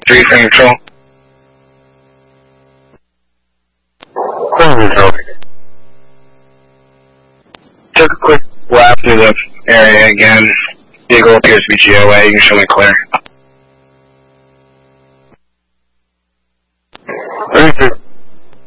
3 for control. Took a quick lap through the area again. Vehicle appears to be GOA. You can show me clear.